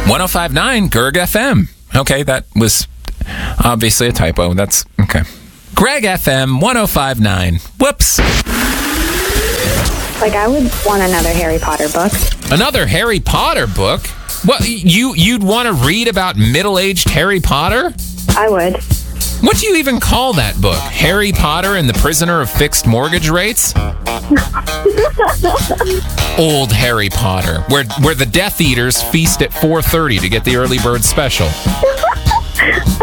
105.9 Gerg FM. Okay, that was obviously a typo. That's okay. Greg FM 105.9. Whoops. Like, I would want another Harry Potter book. Another Harry Potter book? What, you'd want to read about middle-aged Harry Potter? I would. What do you even call that book? Harry Potter and the Prisoner of Fixed Mortgage Rates? Old Harry Potter, where the Death Eaters feast at 4:30 to get the early bird special.